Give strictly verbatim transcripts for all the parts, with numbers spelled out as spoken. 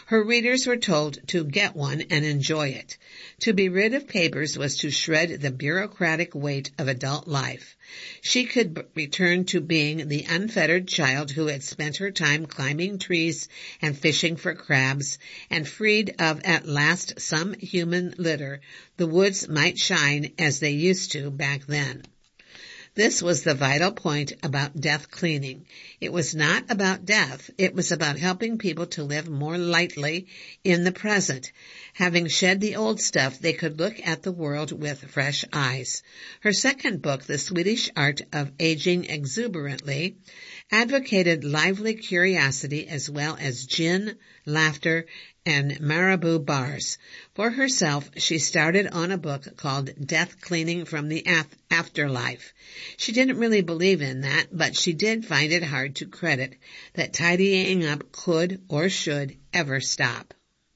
Her readers were told to get one and enjoy it. To be rid of papers was to shred the bureaucratic weight of adult life. She could b- return to being the unfettered child who had spent her time climbing trees and fishing for crabs, and freed of at last some human litter, the woods might shine as they used to back then. This was the vital point about death cleaning. It was not about death. It was about helping people to live more lightly in the present. Having shed the old stuff, they could look at the world with fresh eyes. Her second book, The Swedish Art of Aging Exuberantly, advocated lively curiosity as well as gin, laughter, and Marabou bars. For herself, she started on a book called Death Cleaning from the Af- Afterlife. She didn't really believe in that, but she did find it hard to credit that tidying up could or should ever stop.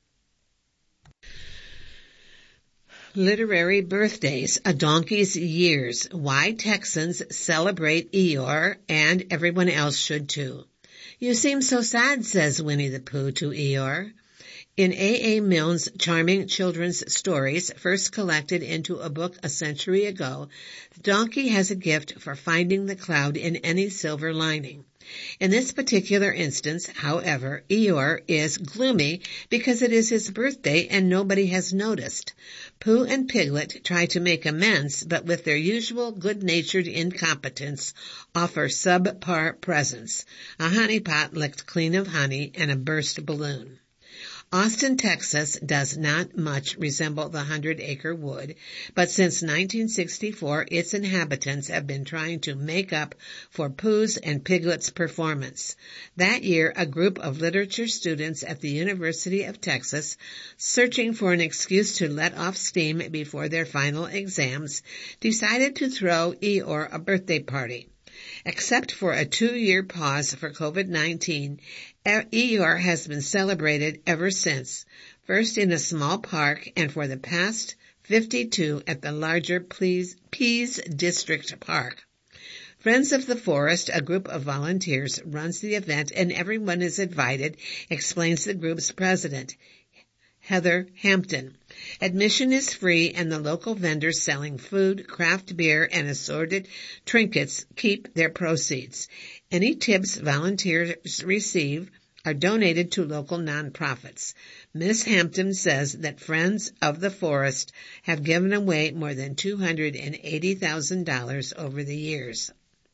Literary birthdays, a donkey's years, why Texans celebrate Eeyore, and everyone else should too. You seem so sad, says Winnie the Pooh to Eeyore. In A A. Milne's charming children's stories, first collected into a book a century ago, the donkey has a gift for finding the cloud in any silver lining. In this particular instance, however, Eeyore is gloomy because it is his birthday and nobody has noticed. Pooh and Piglet try to make amends, but with their usual good-natured incompetence, offer subpar presents, a honey pot licked clean of honey and a burst balloon. Austin, Texas does not much resemble the hundred-acre wood, but since nineteen sixty-four its inhabitants have been trying to make up for Pooh's and Piglet's performance. That year, a group of literature students at the University of Texas, searching for an excuse to let off steam before their final exams, decided to throw Eeyore a birthday party. Except for a two-year pause for covid nineteen, Eeyore has been celebrated ever since, first in a small park and for the past fifty-two at the larger Pease District Park. Friends of the Forest, a group of volunteers, runs the event and everyone is invited, explains the group's president, Heather Hampton. Admission is free and the local vendors selling food, craft beer, and assorted trinkets keep their proceeds. Any tips volunteers receive are donated to local nonprofits. Miss Hampton says that Friends of the Forest have given away more than two hundred eighty thousand dollars over the years.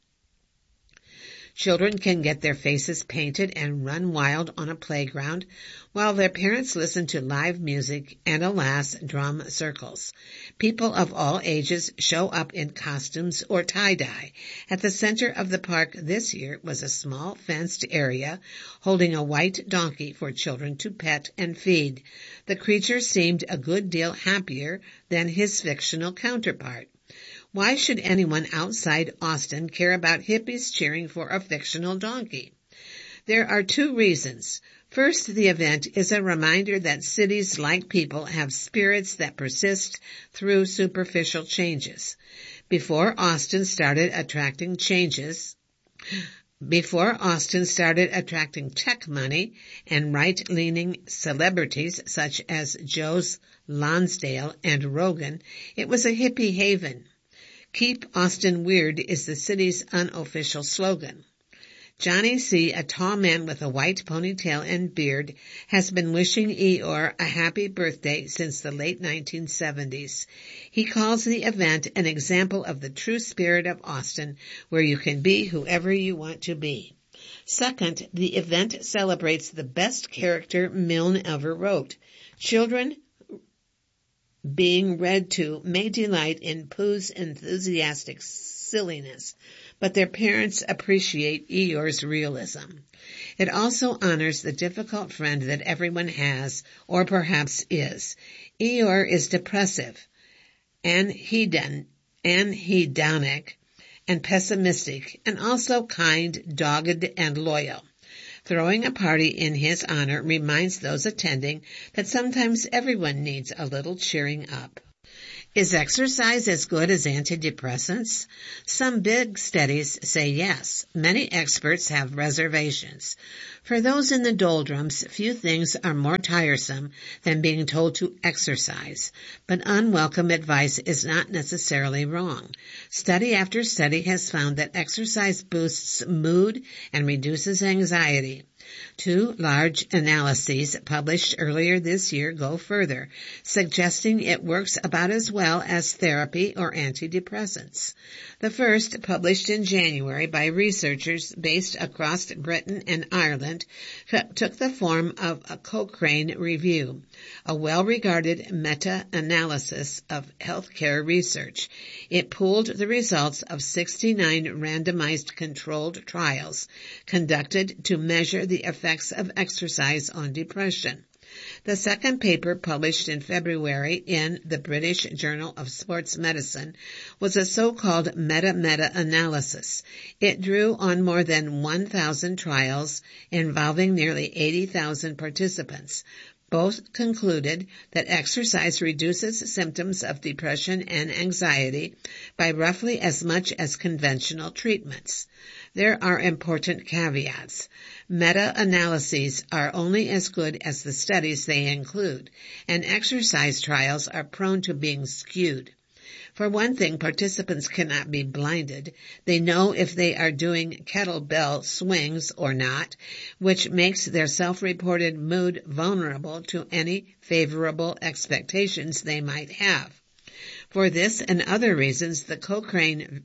Children can get their faces painted and run wild on a playground, while their parents listen to live music and, alas, drum circles. People of all ages show up in costumes or tie-dye. At the center of the park this year was a small fenced area holding a white donkey for children to pet and feed. The creature seemed a good deal happier than his fictional counterpart. Why should anyone outside Austin care about hippies cheering for a fictional donkey? There are two reasons. First, the event is a reminder that cities, like people, have spirits that persist through superficial changes. Before Austin started attracting changes, Before Austin started attracting tech money and right-leaning celebrities such as Joe Lonsdale and Rogan, it was a hippie haven. Keep Austin Weird is the city's unofficial slogan. Johnny C., a tall man with a white ponytail and beard, has been wishing Eeyore a happy birthday since the late nineteen seventies. He calls the event an example of the true spirit of Austin, where you can be whoever you want to be. Second, the event celebrates the best character Milne ever wrote. Children being read to may delight in Pooh's enthusiastic silliness, but their parents appreciate Eeyore's realism. It also honors the difficult friend that everyone has, or perhaps is. Eeyore is depressive, anhedon, anhedonic, and pessimistic, and also kind, dogged, and loyal. Throwing a party in his honor reminds those attending that sometimes everyone needs a little cheering up. Is exercise as good as antidepressants? Some big studies say yes. Many experts have reservations. For those in the doldrums, few things are more tiresome than being told to exercise. But unwelcome advice is not necessarily wrong. Study after study has found that exercise boosts mood and reduces anxiety. Two large analyses published earlier this year go further, suggesting it works about as well as therapy or antidepressants. The first, published in January by researchers based across Britain and Ireland, took the form of a Cochrane review, a well-regarded meta-analysis of healthcare research. It pooled the results of sixty-nine randomized controlled trials conducted to measure the effects of exercise on depression. The second paper, published in February in the British Journal of Sports Medicine, was a so-called meta-meta-analysis. It drew on more than one thousand trials involving nearly eighty thousand participants. Both concluded that exercise reduces symptoms of depression and anxiety by roughly as much as conventional treatments. There are important caveats. Meta-analyses are only as good as the studies they include, and exercise trials are prone to being skewed. For one thing, participants cannot be blinded. They know if they are doing kettlebell swings or not, which makes their self-reported mood vulnerable to any favorable expectations they might have. For this and other reasons, the Cochrane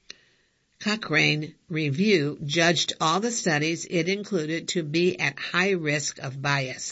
Cochrane review judged all the studies it included to be at high risk of bias.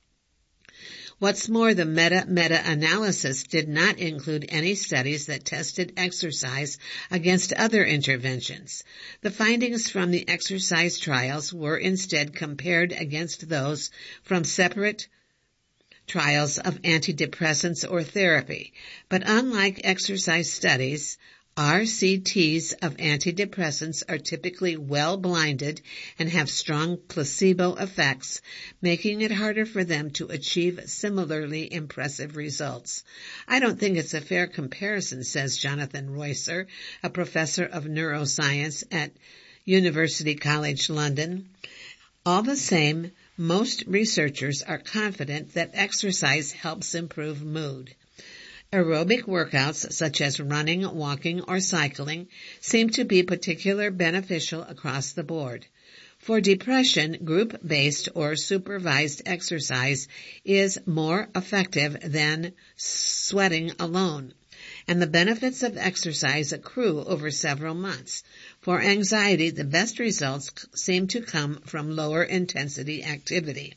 What's more, the meta-meta-analysis did not include any studies that tested exercise against other interventions. The findings from the exercise trials were instead compared against those from separate trials of antidepressants or therapy. But unlike exercise studies, R C Ts of antidepressants are typically well-blinded and have strong placebo effects, making it harder for them to achieve similarly impressive results. I don't think it's a fair comparison, says Jonathan Roycer, a professor of neuroscience at University College London. All the same, most researchers are confident that exercise helps improve mood. Aerobic workouts such as running, walking, or cycling seem to be particularly beneficial across the board. For depression, group-based or supervised exercise is more effective than sweating alone, and the benefits of exercise accrue over several months. For anxiety, the best results seem to come from lower intensity activity.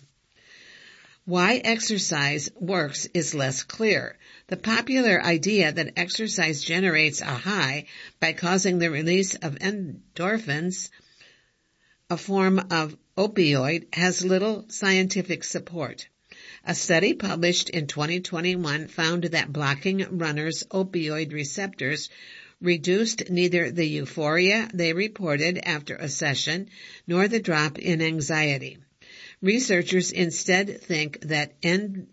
Why exercise works is less clear. The popular idea that exercise generates a high by causing the release of endorphins, a form of opioid, has little scientific support. A study published in twenty twenty-one found that blocking runners' opioid receptors reduced neither the euphoria they reported after a session nor the drop in anxiety. Researchers instead think that end,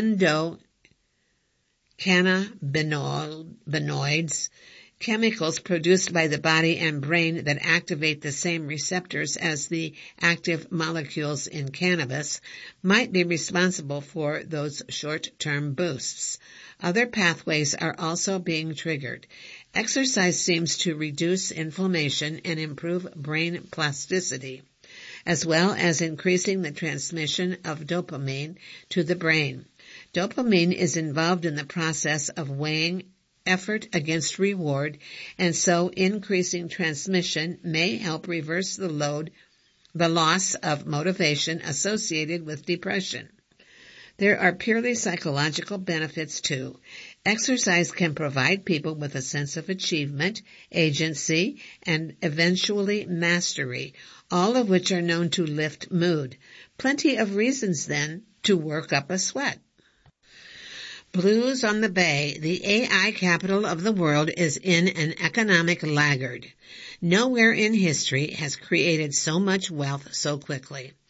endocannabinoids, chemicals produced by the body and brain that activate the same receptors as the active molecules in cannabis, might be responsible for those short-term boosts. Other pathways are also being triggered. Exercise seems to reduce inflammation and improve brain plasticity, as well as increasing the transmission of dopamine to the brain. Dopamine is involved in the process of weighing effort against reward, and so increasing transmission may help reverse the load, the loss of motivation associated with depression. There are purely psychological benefits too. Exercise can provide people with a sense of achievement, agency, and eventually mastery, all of which are known to lift mood. Plenty of reasons, then, to work up a sweat. Blues on the Bay, the A I capital of the world, is in an economic laggard. Nowhere in history has created so much wealth so quickly.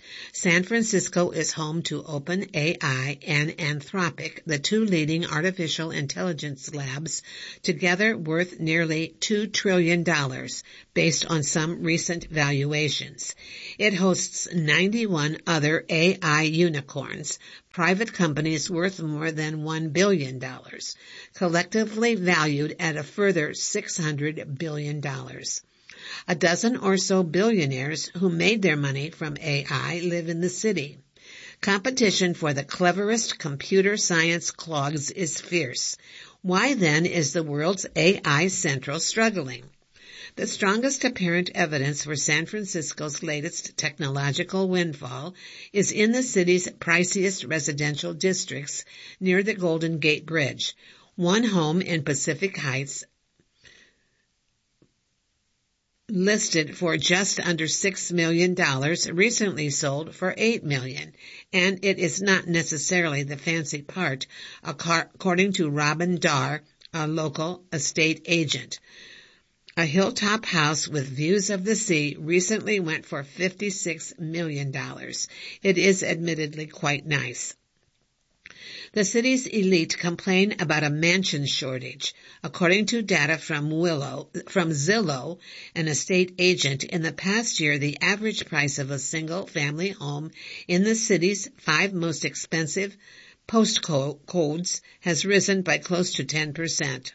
San Francisco is home to OpenAI and Anthropic, the two leading artificial intelligence labs, together worth nearly two trillion dollars, based on some recent valuations. It hosts ninety-one other A I unicorns, private companies worth more than one billion dollars, collectively valued at a further six hundred billion dollars. A dozen or so billionaires who made their money from A I live in the city. Competition for the cleverest computer science clogs is fierce. Why then is the world's A I central struggling? The strongest apparent evidence for San Francisco's latest technological windfall is in the city's priciest residential districts near the Golden Gate Bridge. One home in Pacific Heights, listed for just under six million dollars, recently sold for eight million dollars, and it is not necessarily the fancy part, according to Robin Darr, a local estate agent. A hilltop house with views of the sea recently went for fifty-six million dollars. It is admittedly quite nice. The city's elite complain about a mansion shortage. According to data from Willow, from Zillow, an estate agent, in the past year, the average price of a single-family home in the city's five most expensive postcodes has risen by close to ten percent.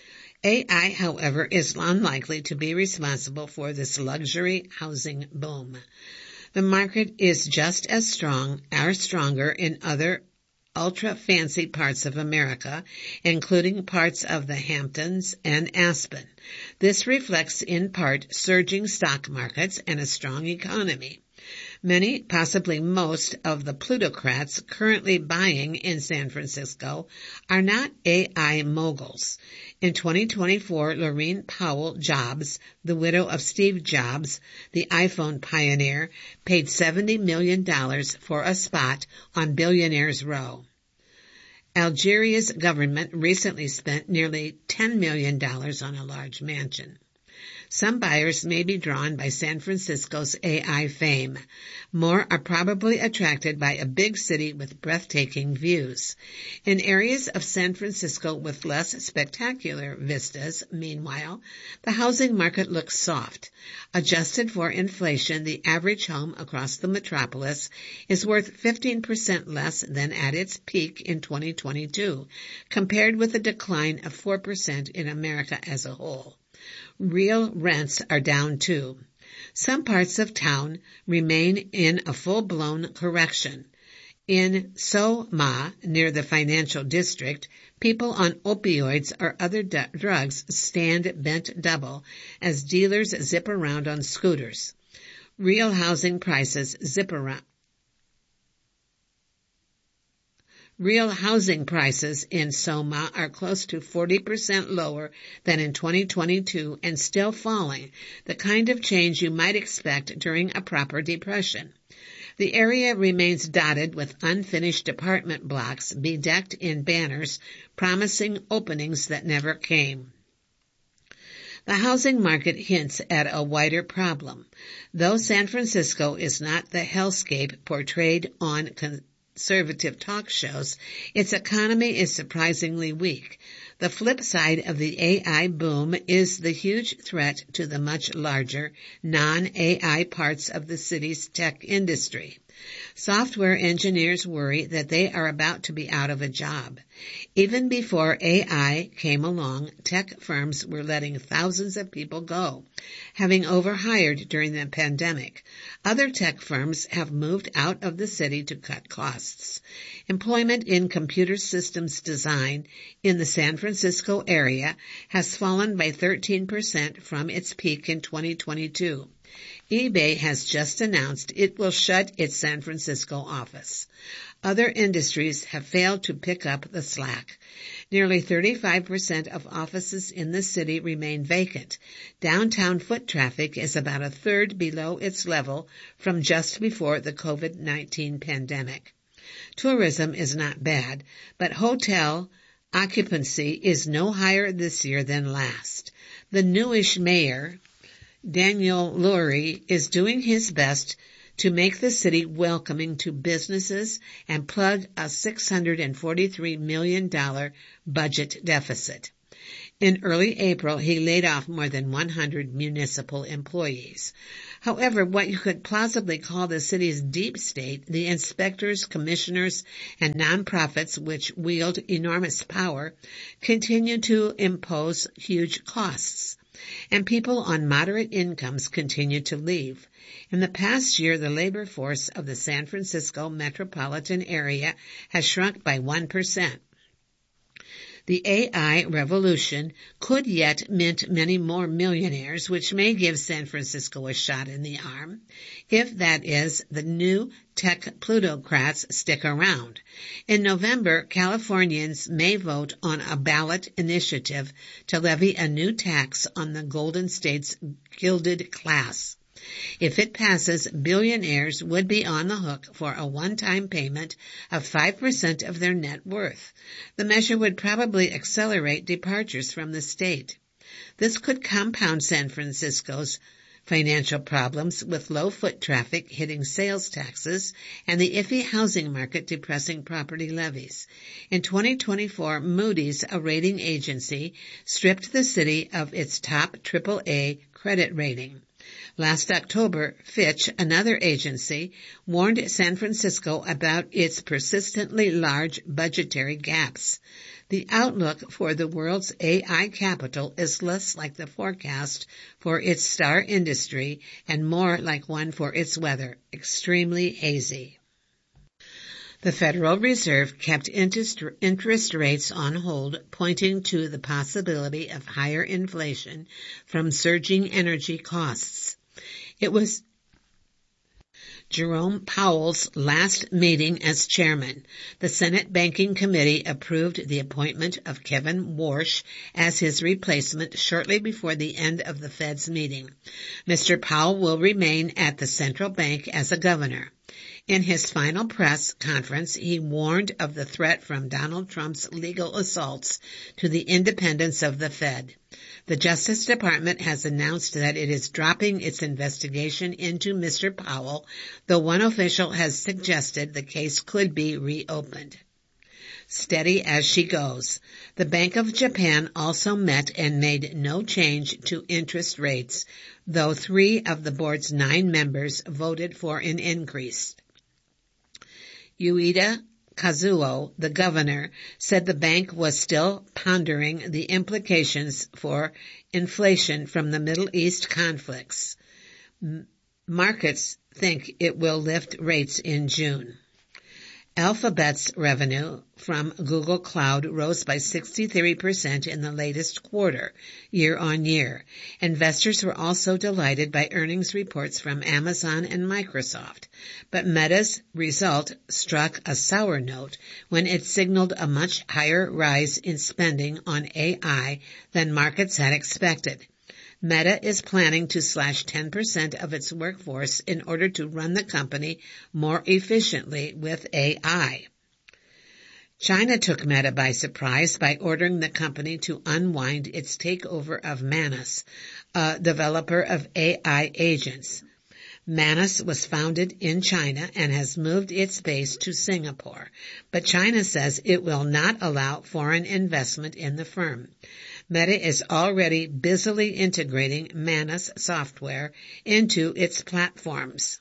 A I, however, is unlikely to be responsible for this luxury housing boom. The market is just as strong, or stronger, in other ultra-fancy parts of America, including parts of the Hamptons and Aspen. This reflects in part surging stock markets and a strong economy. Many, possibly most, of the plutocrats currently buying in San Francisco are not A I moguls. In twenty twenty-four, Laurene Powell Jobs, the widow of Steve Jobs, the iPhone pioneer, paid seventy million dollars for a spot on Billionaires Row. Algeria's government recently spent nearly ten million dollars on a large mansion. Some buyers may be drawn by San Francisco's A I fame. More are probably attracted by a big city with breathtaking views. In areas of San Francisco with less spectacular vistas, meanwhile, the housing market looks soft. Adjusted for inflation, the average home across the metropolis is worth fifteen percent less than at its peak in twenty twenty-two, compared with a decline of four percent in America as a whole. Real rents are down too. Some parts of town remain in a full-blown correction. In Soma, near the financial district, people on opioids or other d- drugs stand bent double as dealers zip around on scooters. Real housing prices zip around. Real housing prices in Soma are close to forty percent lower than in twenty twenty-two and still falling, the kind of change you might expect during a proper depression. The area remains dotted with unfinished apartment blocks bedecked in banners promising openings that never came. The housing market hints at a wider problem. Though San Francisco is not the hellscape portrayed on con- conservative talk shows, its economy is surprisingly weak. The flip side of the A I boom is the huge threat to the much larger non-A I parts of the city's tech industry. Software engineers worry that they are about to be out of a job. Even before A I came along, tech firms were letting thousands of people go, having overhired during the pandemic. Other tech firms have moved out of the city to cut costs. Employment in computer systems design in the San Francisco area has fallen by thirteen percent from its peak in twenty twenty-two. eBay has just announced it will shut its San Francisco office. Other industries have failed to pick up the slack. Nearly thirty-five percent of offices in the city remain vacant. Downtown foot traffic is about a third below its level from just before the COVID nineteen pandemic. Tourism is not bad, but hotel occupancy is no higher this year than last. The newish mayor, Daniel Lurie, is doing his best to make the city welcoming to businesses and plug a six hundred forty-three million dollars budget deficit. In early April, he laid off more than one hundred municipal employees. However, what you could plausibly call the city's deep state, the inspectors, commissioners, and nonprofits which wield enormous power, continue to impose huge costs. And people on moderate incomes continue to leave. In the past year, the labor force of the San Francisco metropolitan area has shrunk by one percent. The A I revolution could yet mint many more millionaires, which may give San Francisco a shot in the arm, if, that is, the new tech plutocrats stick around. In November, Californians may vote on a ballot initiative to levy a new tax on the Golden State's gilded class. If it passes, billionaires would be on the hook for a one-time payment of five percent of their net worth. The measure would probably accelerate departures from the state. This could compound San Francisco's financial problems, with low foot traffic hitting sales taxes and the iffy housing market depressing property levies. In twenty twenty-four, Moody's, a rating agency, stripped the city of its top triple A credit rating. Last October, Fitch, another agency, warned San Francisco about its persistently large budgetary gaps. The outlook for the world's A I capital is less like the forecast for its star industry and more like one for its weather, extremely hazy. The Federal Reserve kept interest, interest rates on hold, pointing to the possibility of higher inflation from surging energy costs. It was Jerome Powell's last meeting as chairman. The Senate Banking Committee approved the appointment of Kevin Warsh as his replacement shortly before the end of the Fed's meeting. Mister Powell will remain at the central bank as a governor. In his final press conference, he warned of the threat from Donald Trump's legal assaults to the independence of the Fed. The Justice Department has announced that it is dropping its investigation into Mister Powell, though one official has suggested the case could be reopened. Steady as she goes. The Bank of Japan also met and made no change to interest rates, though three of the board's nine members voted for an increase. Ueda Kazuo, the governor, said the bank was still pondering the implications for inflation from the Middle East conflicts. M- markets think it will lift rates in June. Alphabet's revenue from Google Cloud rose by sixty-three percent in the latest quarter, year on year. Investors were also delighted by earnings reports from Amazon and Microsoft, but Meta's result struck a sour note when it signaled a much higher rise in spending on A I than markets had expected. Meta is planning to slash ten percent of its workforce in order to run the company more efficiently with A I. China took Meta by surprise by ordering the company to unwind its takeover of Manus, a developer of A I agents. Manus was founded in China and has moved its base to Singapore, but China says it will not allow foreign investment in the firm. Meta is already busily integrating Manus software into its platforms.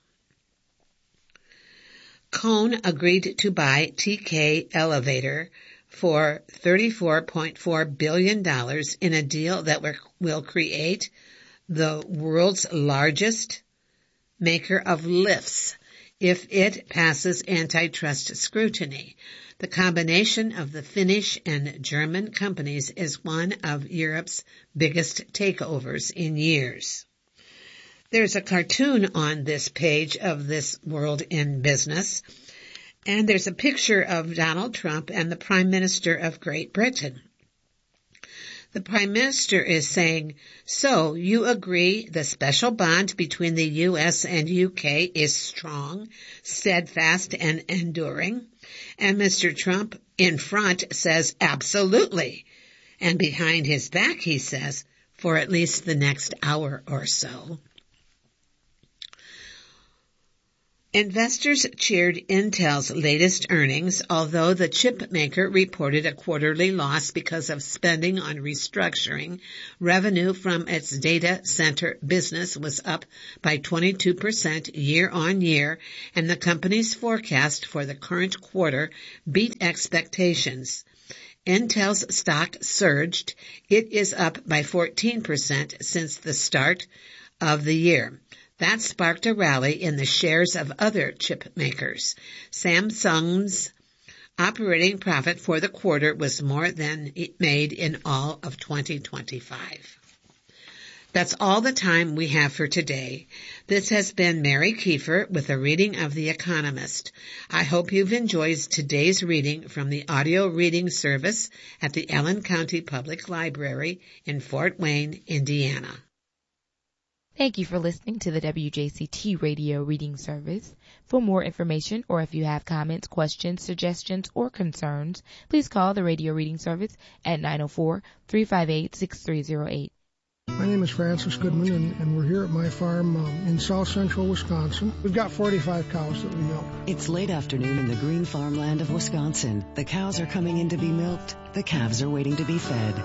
Cone agreed to buy T K Elevator for thirty-four point four billion dollars in a deal that will create the world's largest maker of lifts if it passes antitrust scrutiny. The combination of the Finnish and German companies is one of Europe's biggest takeovers in years. There's a cartoon on this page of This World in Business, and there's a picture of Donald Trump and the Prime Minister of Great Britain. The Prime Minister is saying, "So, you agree the special bond between the U S and U K is strong, steadfast, and enduring?" And Mister Trump in front says, "Absolutely." And behind his back he says, "For at least the next hour or so." Investors cheered Intel's latest earnings, although the chip maker reported a quarterly loss because of spending on restructuring. Revenue from its data center business was up by twenty-two percent year on year, and the company's forecast for the current quarter beat expectations. Intel's stock surged. It is up by fourteen percent since the start of the year. That sparked a rally in the shares of other chip makers. Samsung's operating profit for the quarter was more than it made in all of twenty twenty-five. That's all the time we have for today. This has been Mary Kiefer with a reading of The Economist. I hope you've enjoyed today's reading from the audio reading service at the Allen County Public Library in Fort Wayne, Indiana. Thank you for listening to the W J C T Radio Reading Service. For more information, or if you have comments, questions, suggestions, or concerns, please call the Radio Reading Service at nine oh four, three five eight, six three oh eight. My name is Francis Goodman, and, and we're here at my farm um, in south central Wisconsin. We've got forty-five cows that we milk. It's late afternoon in the green farmland of Wisconsin. The cows are coming in to be milked. The calves are waiting to be fed.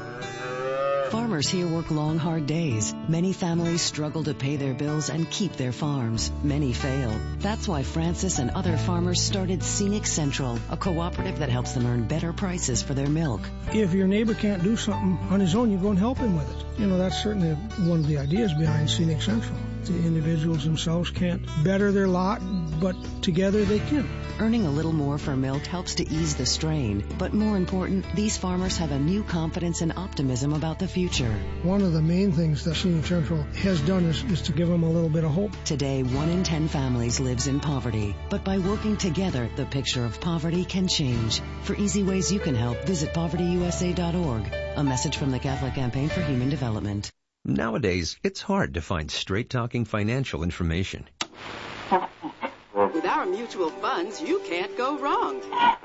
Farmers here work long, hard days. Many families struggle to pay their bills and keep their farms. Many fail. That's why Francis and other farmers started Scenic Central, a cooperative that helps them earn better prices for their milk. If your neighbor can't do something on his own, you go and help him with it. You know, that's certainly one of the ideas behind Scenic Central. The individuals themselves can't better their lot, but together they can. Earning a little more for milk helps to ease the strain, but more important, these farmers have a new confidence and optimism about the future. One of the main things that Scenic Central has done is, is to give them a little bit of hope. Today, one in ten families lives in poverty, but by working together, the picture of poverty can change. For easy ways you can help, visit poverty u s a dot org. A message from the Catholic Campaign for Human Development. Nowadays, it's hard to find straight-talking financial information. With our mutual funds, you can't go wrong.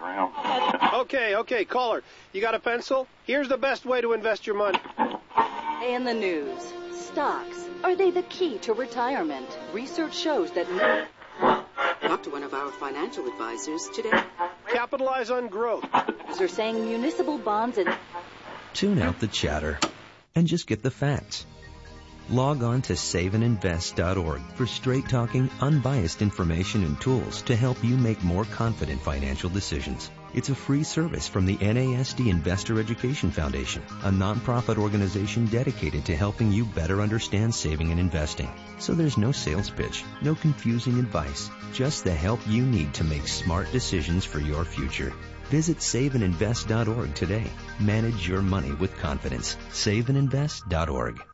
Okay, okay, caller. You got a pencil? Here's the best way to invest your money. In the news, stocks. Are they the key to retirement? Research shows that... Talk to one of our financial advisors today. Capitalize on growth. They're saying municipal bonds and... Tune out the chatter and just get the facts. Log on to save and invest dot org for straight-talking, unbiased information and tools to help you make more confident financial decisions. It's a free service from the N A S D Investor Education Foundation, a nonprofit organization dedicated to helping you better understand saving and investing. So there's no sales pitch, no confusing advice, just the help you need to make smart decisions for your future. Visit save and invest dot org today. Manage your money with confidence. save and invest dot org.